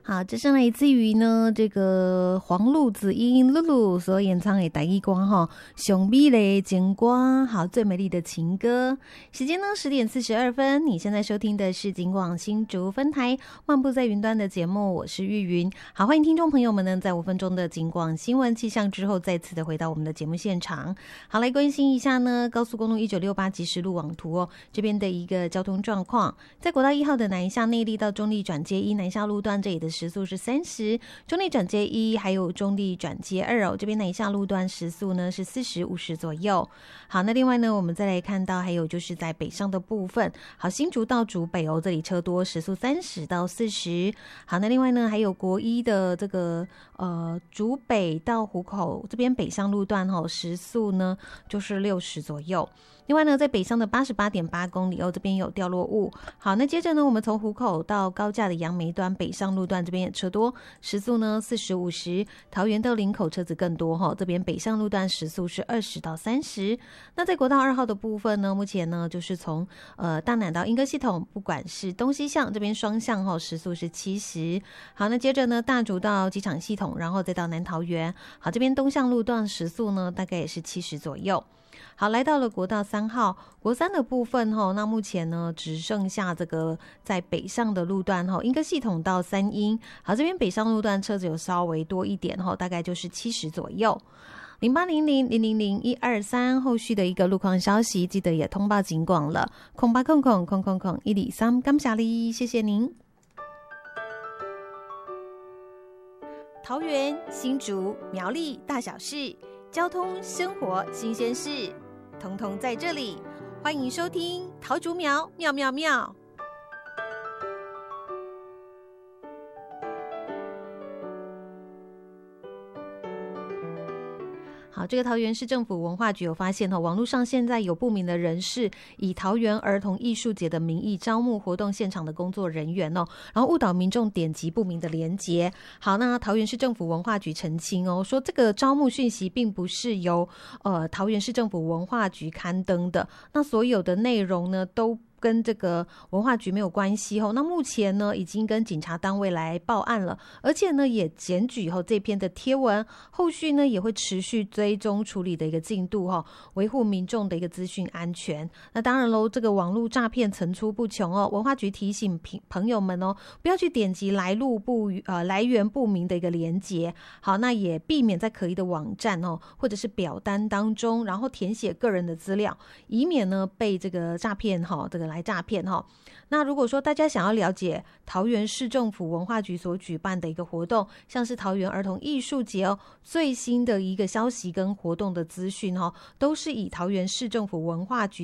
好，这是来自于呢这个黄路子英露露所演唱的台语歌哈，上美丽情歌，好，最美丽的情歌。时间呢10:42，你现在收听的是警广新竹分台漫步在云端的节目，我是玉云。好，欢迎听众朋友们呢在5分钟的警广新闻气象之后，再次的回到我们的节目现场。好，来关心一下呢高速公路1968即时路网图哦，这边的一个交通状况，在国道1号的南下内壢到中壢转接1南下路段，这里的时速是30，中壢转接1还有中壢转接2哦，这边南下路段时速呢是40、50左右。好，那另外呢我们再来看到还有就是在北上的部分，好，新竹到竹北哦，这里车多，时速30到40。好，那另外呢还有国一的这个竹北到湖口这边北上路段哦，时速呢就是60左右。另外呢在北上的88.8公里哦，这边有掉落物。好，那接着呢我们从湖口到高架的杨梅端北上路段，这边也车多，时速呢40、50。桃园到林口车子更多哦，这边北上路段时速是20到30。那在国道2号的部分呢，目前呢就是从大南到莺歌系统，不管是东西向这边双向哦，时速是70。好，那接着呢大竹到机场系统，然后再到南桃园，好，这边东向路段时速呢大概也是70左右。好，来到了国道3号，国3的部分那目前呢只剩下这个在北上的路段莺歌系统到三鶯，好，这边北上路段车子有稍微多一点大概就是70左右。0800000123，后续的一个路况消息记得也通报警广了，0800000123，感谢你，谢谢您。桃园、新竹、苗栗大小事，交通、生活、新鲜事，统统在这里。欢迎收听桃竹苗妙妙妙。好，这个桃园市政府文化局有发现网络上现在有不明的人士以桃园儿童艺术节的名义招募活动现场的工作人员然后误导民众点击不明的连结。好，那桃园市政府文化局澄清说这个招募讯息并不是由桃园市政府文化局刊登的，那所有的内容呢都跟这个文化局没有关系那目前呢已经跟警察单位来报案了，而且呢也检举这篇的贴文，后续呢也会持续追踪处理的一个进度维护民众的一个资讯安全。那当然咯，这个网络诈骗层出不穷文化局提醒朋友们不要去点击来源不明的一个连结。好，那也避免在可疑的网站或者是表单当中然后填写个人的资料，以免呢被这个诈骗这个来诈骗那如果说大家想要了解桃园市政府文化局所举办的一个活动，像是桃园儿童艺术节最新的一个消息跟活动的资讯都是以桃园市政府文化局